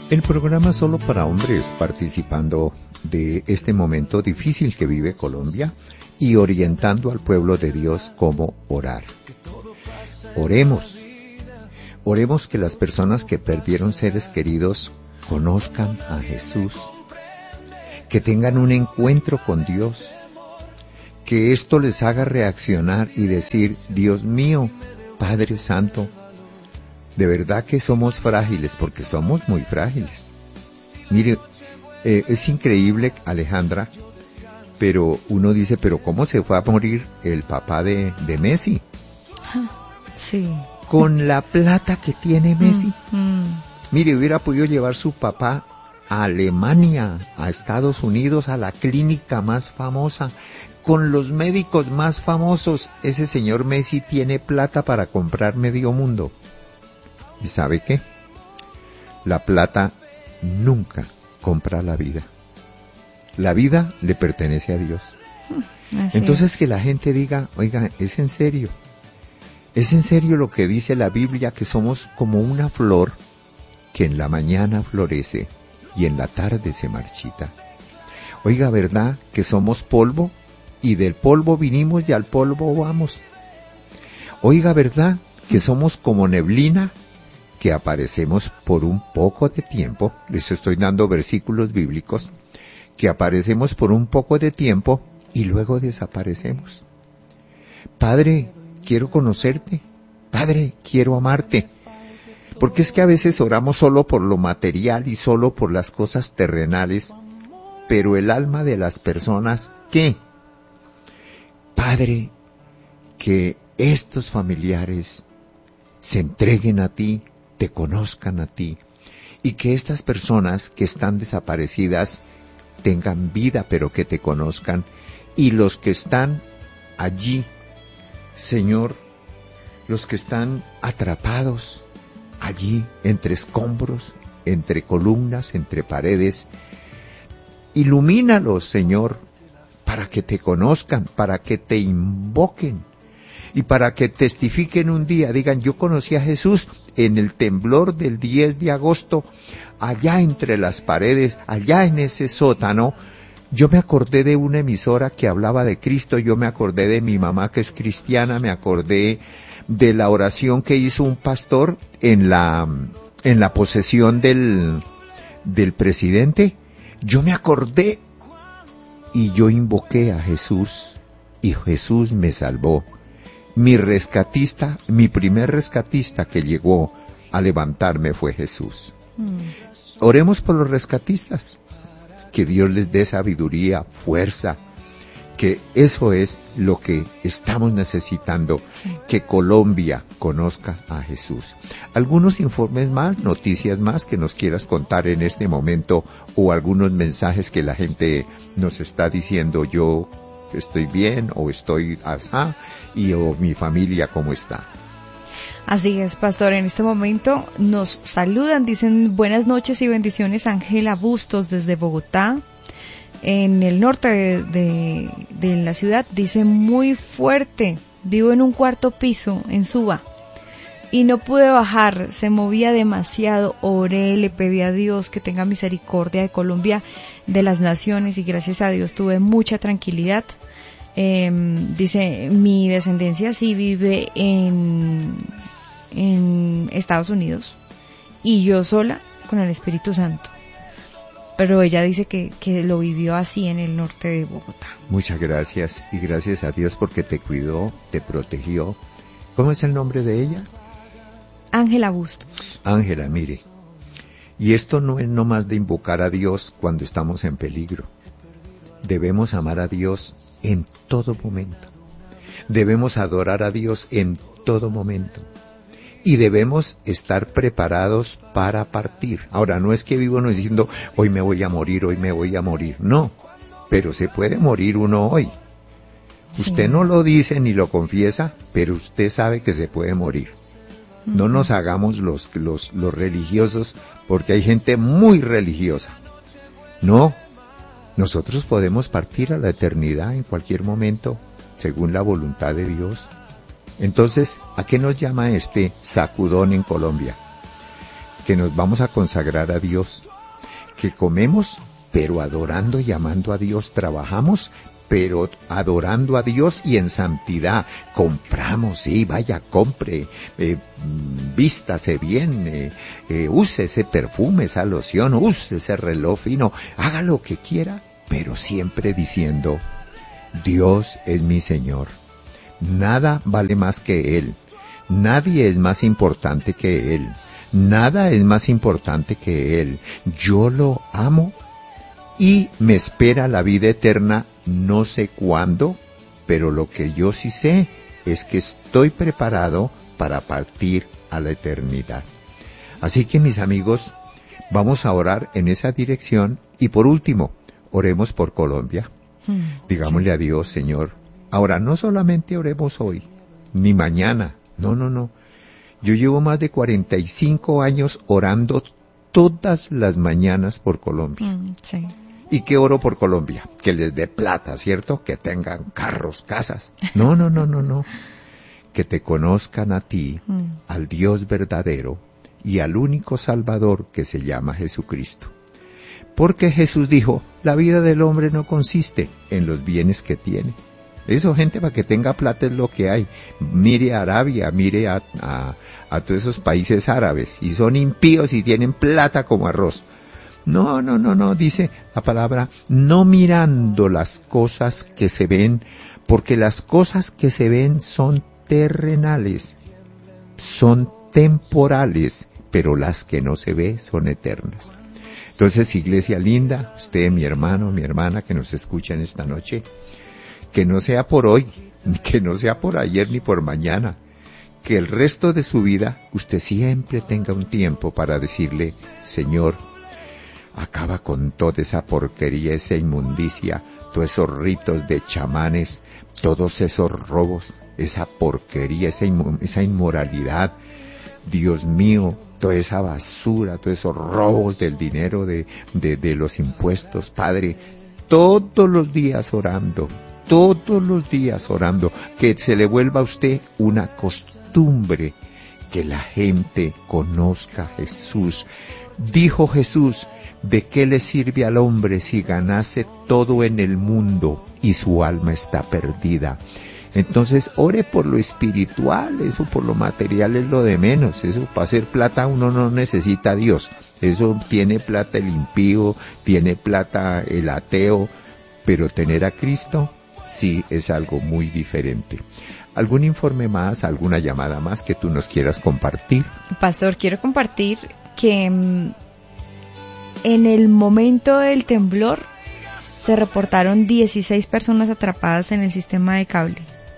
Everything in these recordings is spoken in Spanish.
El programa Solo para Hombres, participando de este momento difícil que vive Colombia y orientando al pueblo de Dios cómo orar. Oremos. Oremos que las personas que perdieron seres queridos conozcan a Jesús, que tengan un encuentro con Dios, que esto les haga reaccionar y decir: Dios mío, Padre Santo, de verdad que somos frágiles, porque somos muy frágiles. Mire, es increíble, Alejandra, pero uno dice, pero ¿cómo se fue a morir el papá de Messi? Sí. Con la plata que tiene Messi. Mire, hubiera podido llevar su papá a Alemania, a Estados Unidos, a la clínica más famosa, con los médicos más famosos. Ese señor Messi tiene plata para comprar medio mundo. ¿Y sabe qué? La plata nunca compra la vida. La vida le pertenece a Dios. Entonces que la gente diga, oiga, ¿es en serio? ¿Es en serio lo que dice la Biblia, que somos como una flor que en la mañana florece y en la tarde se marchita? Oiga, ¿verdad que somos polvo? Y del polvo vinimos y al polvo vamos. Oiga, ¿verdad que somos como neblina, que aparecemos por un poco de tiempo? Les estoy dando versículos bíblicos, que aparecemos por un poco de tiempo y luego desaparecemos. Padre, quiero conocerte. Padre, quiero amarte. Porque es que a veces oramos solo por lo material y solo por las cosas terrenales, pero el alma de las personas, ¿qué? Padre, que estos familiares se entreguen a ti, te conozcan a ti, y que estas personas que están desaparecidas tengan vida, pero que te conozcan, y los que están allí, Señor, los que están atrapados allí entre escombros, entre columnas, entre paredes, ilumínalos, Señor, para que te conozcan, para que te invoquen y para que testifiquen un día, digan, yo conocí a Jesús en el temblor del 10 de agosto, allá entre las paredes, allá en ese sótano. Yo me acordé de una emisora que hablaba de Cristo, yo me acordé de mi mamá que es cristiana, me acordé de la oración que hizo un pastor en la posesión del presidente. Yo me acordé y yo invoqué a Jesús y Jesús me salvó. Mi rescatista, mi primer rescatista que llegó a levantarme fue Jesús. Oremos por los rescatistas, que Dios les dé sabiduría, fuerza, que eso es lo que estamos necesitando, que Colombia conozca a Jesús. ¿Algunos informes más, noticias más que nos quieras contar en este momento, o algunos mensajes que la gente nos está diciendo, yo estoy bien, o estoy asá, o mi familia cómo está? Así es, pastor, en este momento nos saludan, dicen buenas noches y bendiciones, Ángela Bustos desde Bogotá, en el norte de la ciudad. Dice, muy fuerte, vivo en un cuarto piso en Suba y no pude bajar, se movía demasiado, oré, le pedí a Dios que tenga misericordia de Colombia, de las naciones, y gracias a Dios tuve mucha tranquilidad. Dice, mi descendencia sí vive en Estados Unidos y yo sola con el Espíritu Santo, pero ella dice que lo vivió así en el norte de Bogotá. Muchas gracias, y gracias a Dios porque te cuidó, te protegió. ¿Cómo es el nombre de ella? Ángela Bustos. Ángela, mire, y esto no es nomás de invocar a Dios cuando estamos en peligro. Debemos amar a Dios en todo momento. Debemos adorar a Dios en todo momento. Y debemos estar preparados para partir. Ahora, no es que vivo uno diciendo, hoy me voy a morir, hoy me voy a morir. No, pero se puede morir uno hoy. Sí. Usted no lo dice ni lo confiesa, pero usted sabe que se puede morir. No nos hagamos los religiosos, porque hay gente muy religiosa. No, nosotros podemos partir a la eternidad en cualquier momento, según la voluntad de Dios. Entonces, ¿a qué nos llama este sacudón en Colombia? que nos vamos a consagrar a Dios, que comemos, pero adorando y amando a Dios, trabajamos, pero adorando a Dios y en santidad. Compramos, sí, vaya, compre, vístase bien, use ese perfume, esa loción, use ese reloj fino, haga lo que quiera, pero siempre diciendo, Dios es mi Señor. Nada vale más que Él. Nadie es más importante que Él. Nada es más importante que Él. Yo lo amo y me espera la vida eterna, no sé cuándo, pero lo que yo sí sé es que estoy preparado para partir a la eternidad. Así que, mis amigos, vamos a orar en esa dirección y por último, oremos por Colombia. Digámosle a Dios, Señor. Ahora, no solamente oremos hoy, ni mañana, no. Yo llevo más de 45 años orando todas las mañanas por Colombia. Sí. ¿Y qué oro por Colombia? Que les dé plata, ¿cierto? Que tengan carros, casas. No. Que te conozcan a ti, al Dios verdadero y al único Salvador que se llama Jesucristo. Porque Jesús dijo, la vida del hombre no consiste en los bienes que tiene. Eso, gente, para que tenga plata es lo que hay. Mire a Arabia, mire a todos esos países árabes, y son impíos y tienen plata como arroz. No, dice la palabra, no mirando las cosas que se ven, porque las cosas que se ven son terrenales, son temporales, pero las que no se ve son eternas. Entonces, iglesia linda, usted, mi hermano, mi hermana que nos escuchan esta noche, que no sea por hoy, que no sea por ayer ni por mañana, que el resto de su vida usted siempre tenga un tiempo para decirle, Señor, acaba con toda esa porquería, esa inmundicia, todos esos ritos de chamanes, todos esos robos, esa porquería, esa inmoralidad. Dios mío, toda esa basura, todos esos robos del dinero de los impuestos, Padre, todos los días orando, que se le vuelva a usted una costumbre, que la gente conozca a Jesús. Dijo Jesús, ¿de qué le sirve al hombre si ganase todo en el mundo y su alma está perdida? Entonces, ore por lo espiritual, eso por lo material es lo de menos. Eso, para hacer plata uno no necesita a Dios. Eso tiene plata el impío, tiene plata el ateo, pero tener a Cristo sí es algo muy diferente. ¿Algún informe más, alguna llamada más que tú nos quieras compartir? Pastor, quiero compartir que en el momento del temblor se reportaron 16 personas atrapadas en el sistema de cable.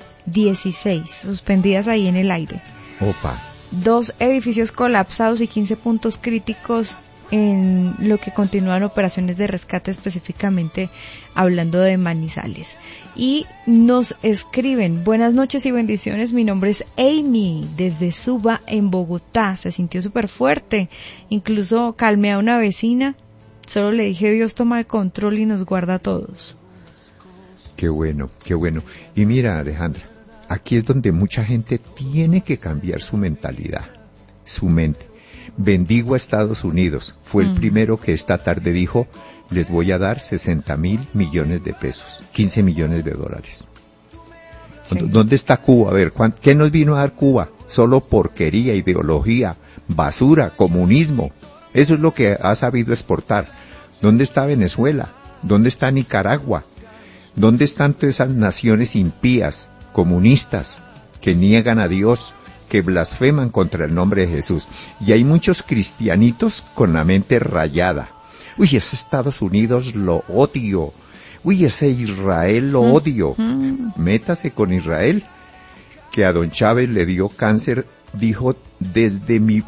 16, suspendidas ahí en el aire. Opa. 2 edificios colapsados y 15 puntos críticos en lo que continúan operaciones de rescate, específicamente hablando de Manizales. Y nos escriben, buenas noches y bendiciones, mi nombre es Amy, desde Suba en Bogotá. Se sintió súper fuerte, incluso calmé a una vecina, solo le dije Dios toma el control y nos guarda a todos. Qué bueno. Y mira, Alejandra, aquí es donde mucha gente tiene que cambiar su mentalidad, su mente. Bendigo a Estados Unidos. Fue el primero que esta tarde dijo, les voy a dar 60,000 millones de pesos, 15 millones de dólares. Sí. ¿Dónde está Cuba? A ver, ¿qué nos vino a dar Cuba? Solo porquería, ideología, basura, comunismo. Eso es lo que ha sabido exportar. ¿Dónde está Venezuela? ¿Dónde está Nicaragua? ¿Dónde están todas esas naciones impías, comunistas, que niegan a Dios, que blasfeman contra el nombre de Jesús? Y hay muchos cristianitos con la mente rayada. Uy, ese Estados Unidos lo odio. Uy, ese Israel lo odio. Métase con Israel, que a don Chávez le dio cáncer, dijo, desde mis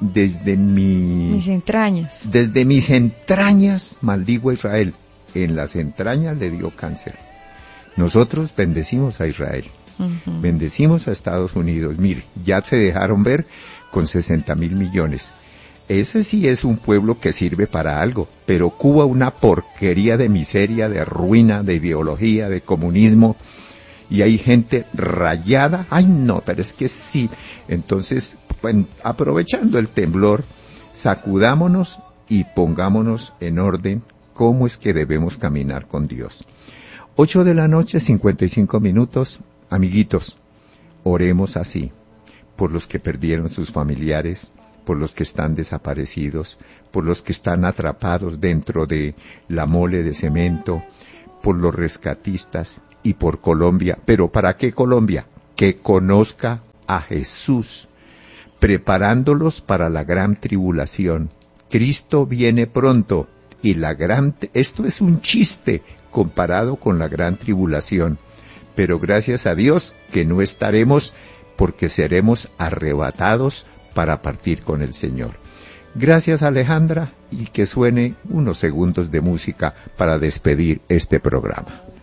entrañas maldigo a Israel. En las entrañas le dio cáncer. Nosotros bendecimos a Israel. Bendecimos a Estados Unidos. Mire, ya se dejaron ver con 60,000 millones. Ese sí es un pueblo que sirve para algo, pero Cuba una porquería de miseria, de ruina, de ideología, de comunismo, y hay gente rayada. Ay no, pero es que sí. Entonces, aprovechando el temblor, sacudámonos y pongámonos en orden cómo es que debemos caminar con Dios. 8 de la noche, 55 minutos. Amiguitos, oremos así, por los que perdieron sus familiares, por los que están desaparecidos, por los que están atrapados dentro de la mole de cemento, por los rescatistas y por Colombia. ¿Pero para qué Colombia? Que conozca a Jesús, preparándolos para la gran tribulación. Cristo viene pronto y esto es un chiste comparado con la gran tribulación. Pero gracias a Dios que no estaremos, porque seremos arrebatados para partir con el Señor. Gracias, Alejandra, y que suene unos segundos de música para despedir este programa.